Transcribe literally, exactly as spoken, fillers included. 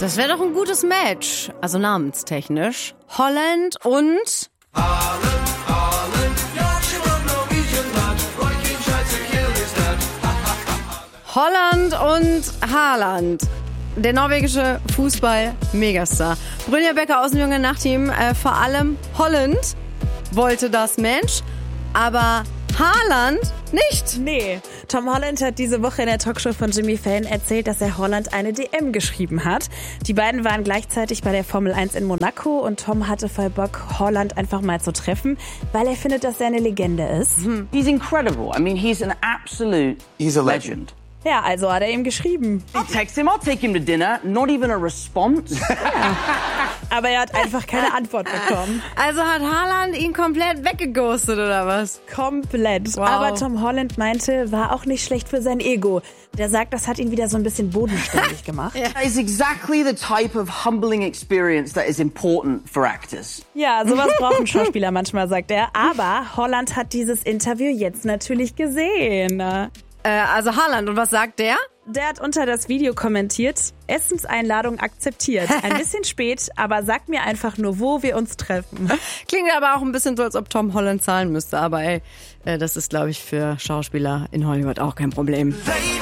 Das wäre doch ein gutes Match. Also namenstechnisch. Holland und... Haaland, Haaland, Holland und Haaland. Der norwegische Fußball-Megastar. Brynjar Becker aus dem Junge Nachteam. Äh, vor allem Holland wollte das Match, aber Haaland nicht. Nee, Tom Holland hat diese Woche in der Talkshow von Jimmy Fallon erzählt, dass er Holland eine D M geschrieben hat. Die beiden waren gleichzeitig bei der Formel eins in Monaco und Tom hatte voll Bock, Holland einfach mal zu treffen, weil er findet, dass er eine Legende ist. He's incredible. I mean, he's an absolute He's a legend. legend. Ja, also hat er ihm geschrieben. I'll text him, I'll take him to dinner. Not even a response. Aber er hat einfach keine Antwort bekommen. Also hat Haaland ihn komplett weggeghostet, oder was? Komplett. Wow. Aber Tom Holland meinte, war auch nicht schlecht für sein Ego. Der sagt, das hat ihn wieder so ein bisschen bodenständig gemacht. That is exactly the type of humbling experience that is important for actors. Ja, sowas brauchen Schauspieler manchmal, sagt er. Aber Holland hat dieses Interview jetzt natürlich gesehen. Äh, also Haaland, und was sagt der? Der hat unter das Video kommentiert, Essenseinladung akzeptiert. Ein bisschen spät, aber sag mir einfach nur, wo wir uns treffen. Klingt aber auch ein bisschen so, als ob Tom Holland zahlen müsste. Aber ey, äh, das ist, glaube ich, für Schauspieler in Hollywood auch kein Problem. Baby.